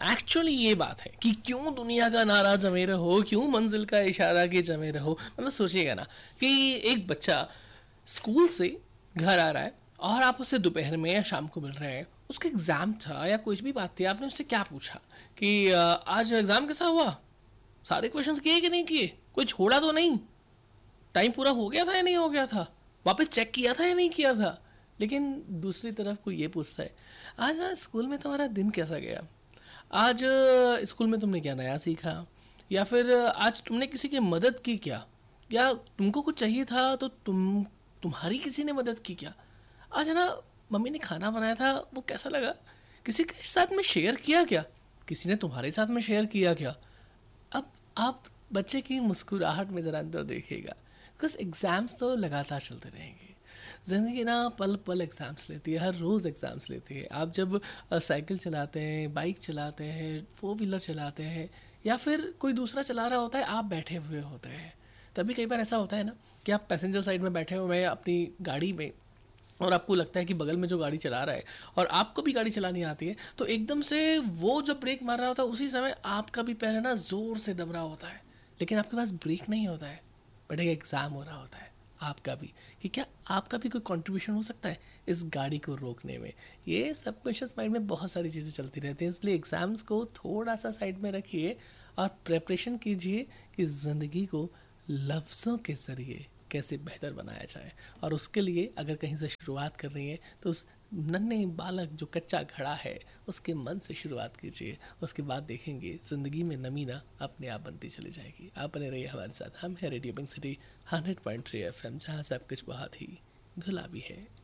Actually ये बात है कि क्यों दुनिया का नारा जमे रहो, क्यों मंजिल का इशारा के जमे रहो। मतलब सोचिएगा ना कि एक बच्चा स्कूल से घर आ रहा है और आप उससे दोपहर में या शाम को मिल रहे हैं, उसका एग्ज़ाम था या कुछ भी बात थी, आपने उससे क्या पूछा कि आज एग्ज़ाम कैसा हुआ, सारे क्वेश्चंस किए कि नहीं किए, कोई छोड़ा तो नहीं, टाइम पूरा हो गया था या नहीं हो गया था, वापस चेक किया था या नहीं किया था। लेकिन दूसरी तरफ कोई ये पूछता है, आज ना स्कूल में तुम्हारा दिन कैसा गया, आज स्कूल में तुमने क्या नया सीखा, या फिर आज तुमने किसी की मदद की क्या, या तुमको कुछ चाहिए था तो तुम्हारी किसी ने मदद की क्या, आज है ना मम्मी ने खाना बनाया था वो कैसा लगा, किसी के साथ में शेयर किया क्या, किसी ने तुम्हारे साथ में शेयर किया क्या। अब आप बच्चे की मुस्कुराहट में ज़रा अंदर देखिएगा, बिकॉज एग्ज़ाम्स तो लगातार चलते रहेंगे। ज़िंदगी ना पल पल एग्ज़ाम्स लेती है, हर रोज़ एग्ज़ाम्स लेती है। आप जब साइकिल चलाते हैं, बाइक चलाते हैं, फोर व्हीलर चलाते हैं, या फिर कोई दूसरा चला रहा होता है, आप बैठे हुए होते हैं, तभी कई बार ऐसा होता है ना कि आप पैसेंजर साइड में बैठे हुए हैं अपनी गाड़ी में, और आपको लगता है कि बगल में जो गाड़ी चला रहा है और आपको भी गाड़ी चलानी आती है, तो एकदम से वो जब ब्रेक मार रहा होता है उसी समय आपका भी पैर है ना ज़ोर से दब रहा होता है, लेकिन आपके पास ब्रेक नहीं होता है, बट एक एग्ज़ाम हो रहा होता है आपका भी, कि क्या आपका भी कोई कंट्रीब्यूशन हो सकता है इस गाड़ी को रोकने में। ये सब क्वेश्चंस माइंड में बहुत सारी चीज़ें चलती रहती हैं, इसलिए एग्ज़ाम्स को थोड़ा सा साइड में रखिए और प्रेपरेशन कीजिए कि ज़िंदगी को लफ्ज़ों के ज़रिए कैसे बेहतर बनाया जाए। और उसके लिए अगर कहीं से शुरुआत कर रही है तो उस नन्हे बालक जो कच्चा घड़ा है उसके मन से शुरुआत कीजिए, उसके बाद देखेंगे ज़िंदगी में नमी ना अपने आप बनती चली जाएगी। आप बने रहिए हमारे साथ, हम हैं रेडियो पिंक सिटी 100.3 FM, जहाँ सब कुछ बहुत ही गुलाबी है।